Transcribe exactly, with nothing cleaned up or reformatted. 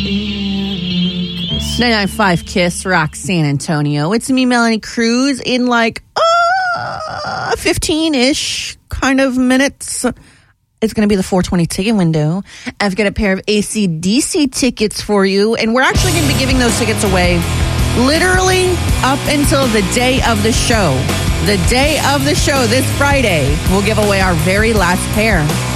ninety-nine point five KISS Rock San Antonio. It's me, Melanie Cruz, in like uh, fifteen-ish kind of minutes. It's going to be the four twenty ticket window. I've got a pair of A C D C tickets for you, and we're actually going to be giving those tickets away literally up until the day of the show. The day of the show, this Friday, we'll give away our very last pair.